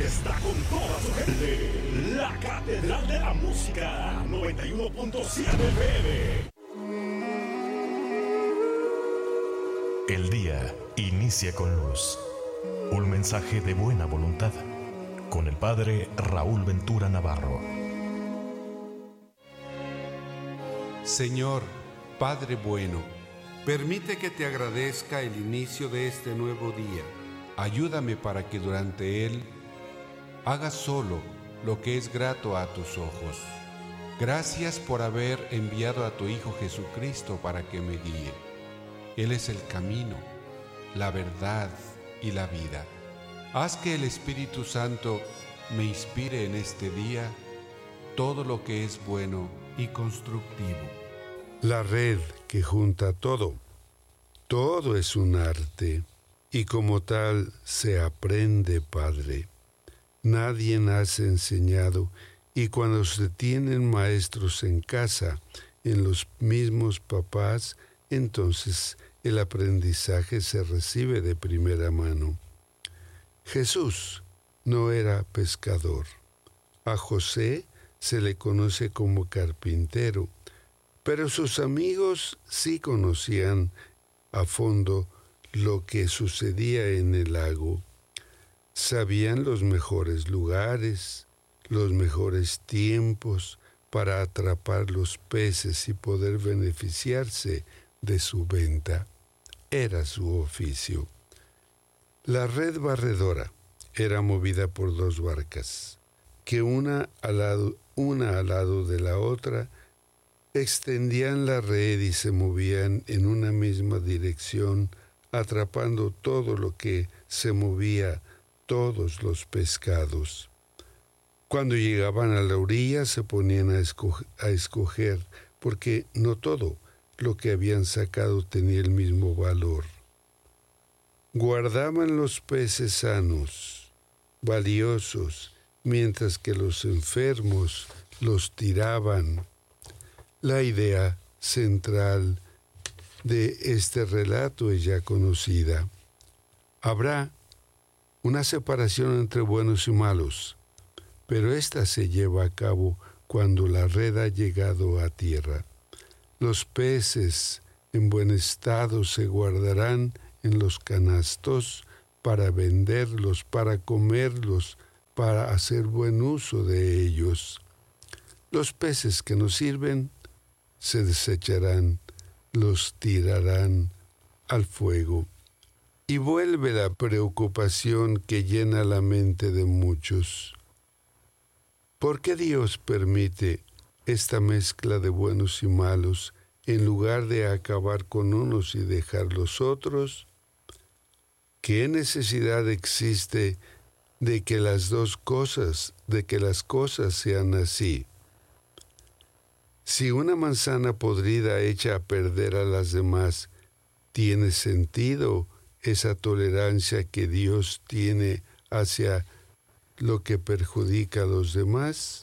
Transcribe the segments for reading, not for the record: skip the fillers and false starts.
está con toda su gente. La Catedral de la Música, 91.7 FM. El día inicia con luz. Un mensaje de buena voluntad. Con el Padre Raúl Ventura Navarro. Señor, Padre bueno, permite que te agradezca el inicio de este nuevo día. Ayúdame para que durante él haga solo lo que es grato a tus ojos. Gracias por haber enviado a tu Hijo Jesucristo para que me guíe. Él es el camino, la verdad y la vida. Haz que el Espíritu Santo me inspire en este día todo lo que es bueno y constructivo. La red que junta todo. Todo es un arte y como tal se aprende, Padre. Nadie nace enseñado y cuando se tienen maestros en casa, en los mismos papás, entonces el aprendizaje se recibe de primera mano. Jesús no era pescador. A José se le conoce como carpintero, pero sus amigos sí conocían a fondo lo que sucedía en el lago. Sabían los mejores lugares, los mejores tiempos para atrapar los peces y poder beneficiarse de su venta. Era su oficio. La red barredora era movida por dos barcas, que una al lado de la otra, extendían la red y se movían en una misma dirección, atrapando todo lo que se movía, todos los pescados. Cuando llegaban a la orilla se ponían a escoger, porque no todo lo que habían sacado tenía el mismo valor. Guardaban los peces sanos, valiosos, mientras que los enfermos los tiraban. La idea central de este relato es ya conocida. Habrá una separación entre buenos y malos, pero esta se lleva a cabo cuando la red ha llegado a tierra. Los peces en buen estado se guardarán en los canastos para venderlos, para comerlos, para hacer buen uso de ellos. Los peces que no sirven se desecharán, los tirarán al fuego. Y vuelve la preocupación que llena la mente de muchos. ¿Por qué Dios permite esta mezcla de buenos y malos en lugar de acabar con unos y dejar los otros? ¿Qué necesidad existe de que las cosas sean así? Si una manzana podrida echa a perder a las demás, ¿tiene sentido esa tolerancia que Dios tiene hacia lo que perjudica a los demás?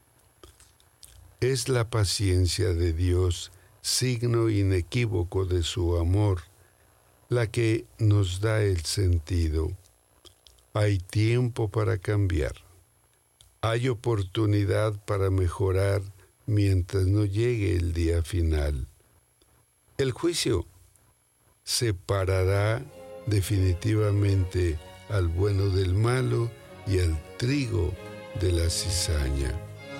Es la paciencia de Dios, signo inequívoco de su amor, la que nos da el sentido. Hay tiempo para cambiar. Hay oportunidad para mejorar mientras no llegue el día final. El juicio separará definitivamente al bueno del malo y al trigo de la cizaña.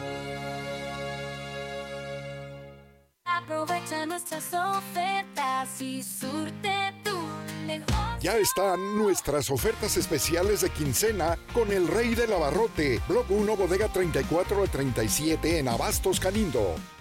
Aprovecha nuestras ofertas y surte tu mejor. Ya están nuestras ofertas especiales de quincena con el Rey del Abarrote, Block 1, Bodega 34 al 37 en Abastos Calindo.